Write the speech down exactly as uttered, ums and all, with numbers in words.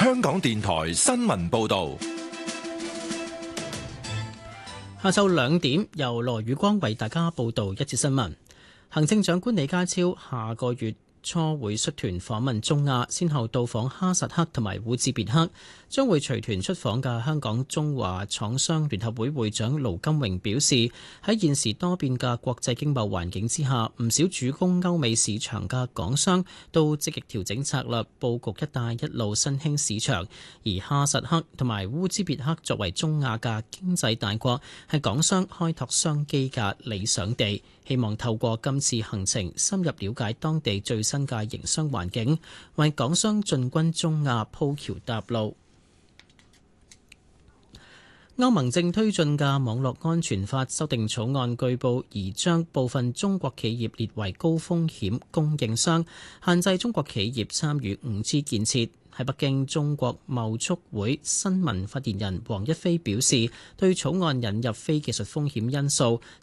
香港電台新聞報道。 下晝兩點，由羅宇光為大家報道一節新聞。行政長官李家超下個月初會率團訪問中亞，先後到訪哈薩克同埋烏茲別克。將會隨團出訪嘅香港中華廠商聯合會會長盧金榮表示，喺現時多變嘅國際經貿環境之下，唔少主攻歐美市場嘅港商都積極調整策略，佈局一帶一路新興市場。而哈薩克同埋烏茲別克作為中亞嘅經濟大國，係港商開拓商機嘅理想地。希望透過今次行程深入了解當地最新嘅營商環境，為港商進軍中亞鋪橋搭路。歐盟正推進嘅網絡安全法修訂草案據報擬將部分中國企業列為高風險供應商，限制中國企業參與 五 G 建設。喺北京，中國貿促會新聞發言人黃一飛表示，對草案引入非技術風險因素，